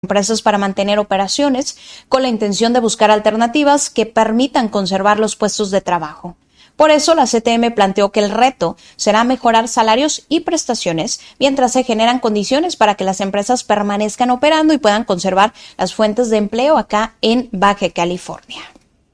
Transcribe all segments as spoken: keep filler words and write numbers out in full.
empresas para mantener operaciones con la intención de buscar alternativas que permitan conservar los puestos de trabajo. Por eso, la C T M planteó que el reto será mejorar salarios y prestaciones mientras se generan condiciones para que las empresas permanezcan operando y puedan conservar las fuentes de empleo acá en Baja California.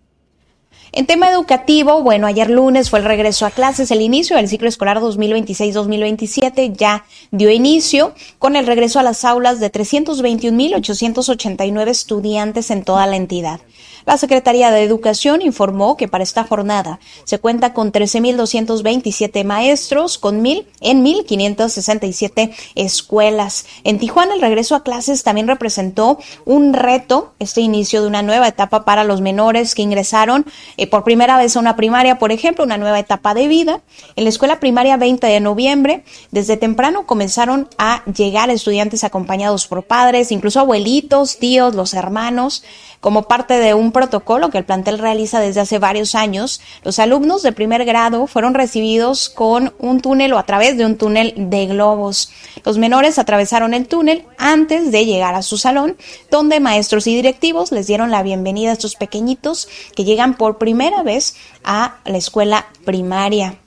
En tema educativo, bueno, ayer lunes fue el regreso a clases, el inicio del ciclo escolar dos mil veintiséis dos mil veintisiete ya dio inicio con el regreso a las aulas de trescientos veintiún mil ochocientos ochenta y nueve estudiantes en toda la entidad. La Secretaría de Educación informó que para esta jornada se cuenta con trece mil doscientos veintisiete maestros con mil en mil quinientas sesenta y siete escuelas. En Tijuana, el regreso a clases también representó un reto, este inicio de una nueva etapa para los menores que ingresaron eh, por primera vez a una primaria, por ejemplo, una nueva etapa de vida. En la escuela primaria veinte de noviembre, desde temprano comenzaron a llegar estudiantes acompañados por padres, incluso abuelitos, tíos, los hermanos. Como parte de un protocolo que el plantel realiza desde hace varios años, los alumnos de primer grado fueron recibidos con un túnel o a través de un túnel de globos. Los menores atravesaron el túnel antes de llegar a su salón, donde maestros y directivos les dieron la bienvenida a estos pequeñitos que llegan por primera vez a la escuela primaria.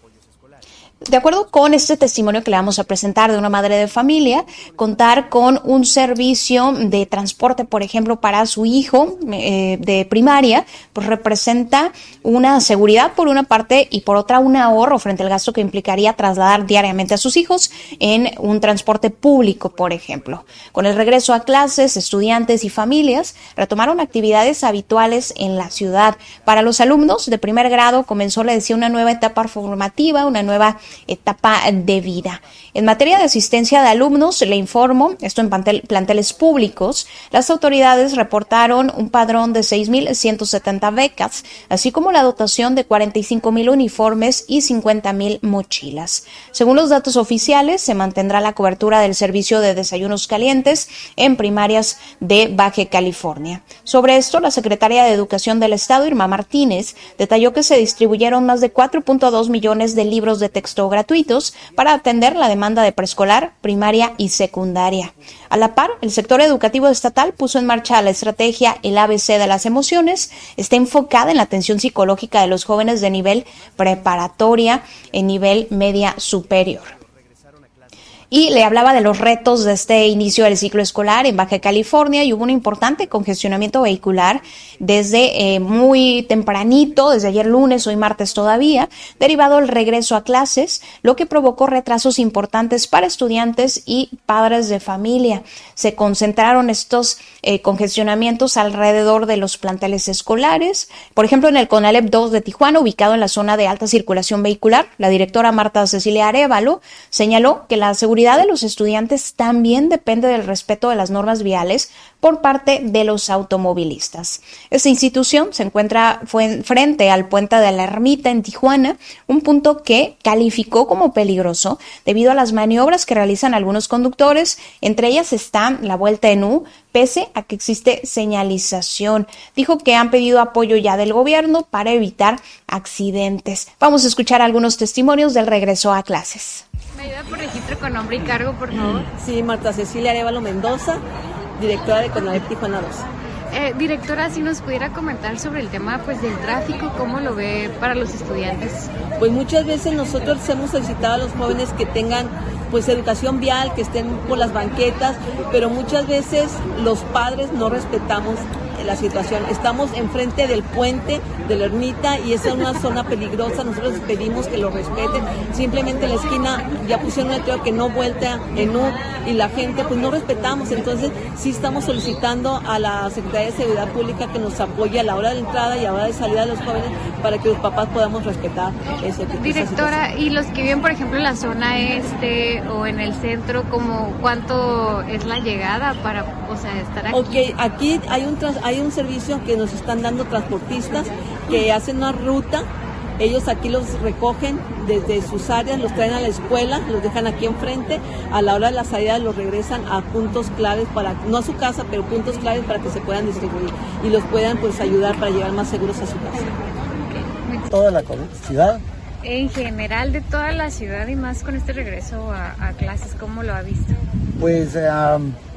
De acuerdo con este testimonio que le vamos a presentar de una madre de familia, contar con un servicio de transporte, por ejemplo, para su hijo eh, de primaria, pues representa una seguridad por una parte y por otra un ahorro frente al gasto que implicaría trasladar diariamente a sus hijos en un transporte público, por ejemplo. Con el regreso a clases, estudiantes y familias retomaron actividades habituales en la ciudad. Para los alumnos de primer grado comenzó, le decía, una nueva etapa formativa, una nueva etapa de vida. En materia de asistencia de alumnos, le informo, esto en plantel, planteles públicos, las autoridades reportaron un padrón de seis mil ciento setenta becas, así como la dotación de cuarenta y cinco mil uniformes y cincuenta mil mochilas. Según los datos oficiales, se mantendrá la cobertura del servicio de desayunos calientes en primarias de Baja California. Sobre esto, la secretaria de Educación del Estado, Irma Martínez, detalló que se distribuyeron más de cuatro punto dos millones de libros de texto gratuitos para atender la demanda de preescolar, primaria y secundaria. A la par, el sector educativo estatal puso en marcha la estrategia El A B C de las emociones. Está enfocada en la atención psicológica de los jóvenes de nivel preparatoria en nivel media superior. Y le hablaba de los retos de este inicio del ciclo escolar en Baja California y hubo un importante congestionamiento vehicular desde eh, muy tempranito, desde ayer lunes, hoy martes todavía, derivado del regreso a clases, lo que provocó retrasos importantes para estudiantes y padres de familia. Se concentraron estos eh, congestionamientos alrededor de los planteles escolares. Por ejemplo, en el CONALEP dos de Tijuana, ubicado en la zona de alta circulación vehicular, la directora Marta Cecilia Arévalo señaló que la seguridad de los estudiantes también depende del respeto de las normas viales por parte de los automovilistas. Esta institución se encuentra frente al puente de la Ermita en Tijuana, un punto que calificó como peligroso debido a las maniobras que realizan algunos conductores. Entre ellas está la vuelta en U, pese a que existe señalización. Dijo que han pedido apoyo ya del gobierno para evitar accidentes. Vamos a escuchar algunos testimonios del regreso a clases. ¿Me ayuda por registro con nombre y cargo, por favor? Sí, Marta Cecilia Arévalo Mendoza, directora de CONALEP Tijuana dos. Eh, directora, si nos pudiera comentar sobre el tema pues del tráfico, ¿cómo lo ve para los estudiantes? Pues muchas veces nosotros hemos solicitado a los jóvenes que tengan pues educación vial, que estén por las banquetas, pero muchas veces los padres no respetamos la situación. Estamos enfrente del puente de la Ermita y esa es una zona peligrosa. Nosotros les pedimos que lo respeten. Simplemente en la esquina ya pusieron un letrero que no vuelta en U y la gente pues no respetamos. Entonces sí estamos solicitando a la Secretaría de Seguridad Pública que nos apoye a la hora de entrada y a la hora de salida de los jóvenes para que los papás podamos respetar ese tipo. Directora, y los que viven por ejemplo en la zona este o en el centro, como ¿cuánto es la llegada para, o sea, estar aquí? Ok, aquí hay un trans, hay un servicio que nos están dando transportistas que hacen una ruta. Ellos aquí los recogen desde sus áreas, los traen a la escuela, los dejan aquí enfrente, a la hora de la salida los regresan a puntos claves, para no a su casa, pero puntos claves para que se puedan distribuir y los puedan pues ayudar para llegar más seguros a su casa. Toda la ciudad. En general de toda la ciudad y más con este regreso a, a clases, ¿cómo lo ha visto? Pues um,